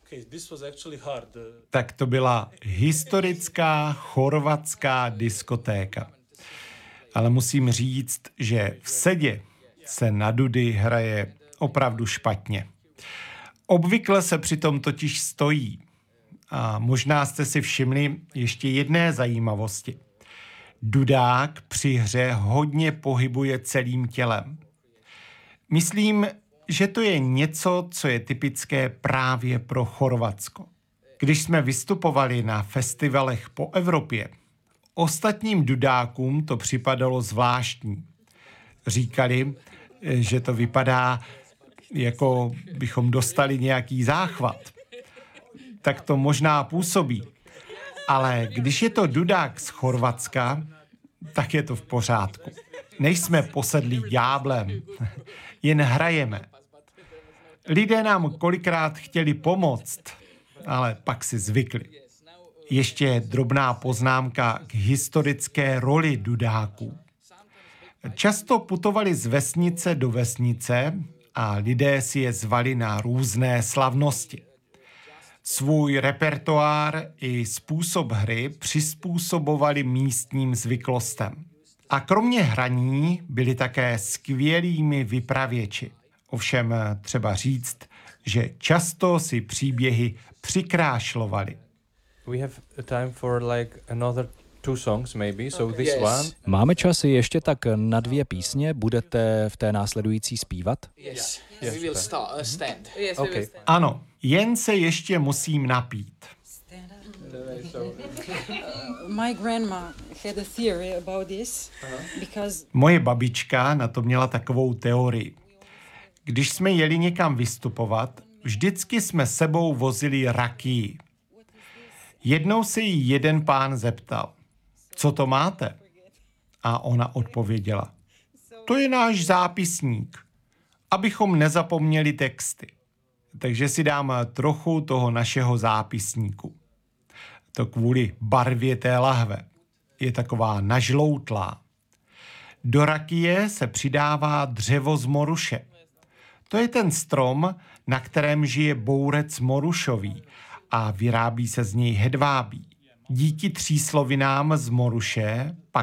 Tak to byla historická chorvatská diskotéka. Ale musím říct, že v sedě se na dudy hraje opravdu špatně. Obvykle se přitom totiž stojí. A možná jste si všimli ještě jedné zajímavosti. Dudák při hře hodně pohybuje celým tělem. Myslím, že to je něco, co je typické právě pro Chorvatsko. Když jsme vystupovali na festivalech po Evropě, ostatním dudákům to připadalo zvláštní. Říkali, že to vypadá, jako bychom dostali nějaký záchvat. Tak to možná působí. Ale když je to dudák z Chorvatska, tak je to v pořádku. Nejsme posedlí ďáblem, jen hrajeme. Lidé nám kolikrát chtěli pomoct, ale pak si zvykli. Ještě drobná poznámka k historické roli dudáků. Často putovali z vesnice do vesnice a lidé si je zvali na různé slavnosti. Svůj repertoár i způsob hry přizpůsobovali místním zvyklostem. A kromě hraní byli také skvělými vypravěči. Ovšem třeba říct, že často si příběhy přikrášlovali. Máme čas ještě tak na 2 písně. Budete v té následující zpívat? Ano, jen se ještě musím napít. Moje babička na to měla takovou teorii. Když jsme jeli někam vystupovat, vždycky jsme sebou vozili rakii. Jednou se jí jeden pán zeptal, co to máte? A ona odpověděla, to je náš zápisník, abychom nezapomněli texty. Takže si dám trochu toho našeho zápisníku. To kvůli barvě té lahve. Je taková nažloutlá. Do rakie se přidává dřevo z moruše. To je ten strom, na kterém žije bourec morušový a vyrábí se z něj hedvábí. Díky tříslovinám z moruše pak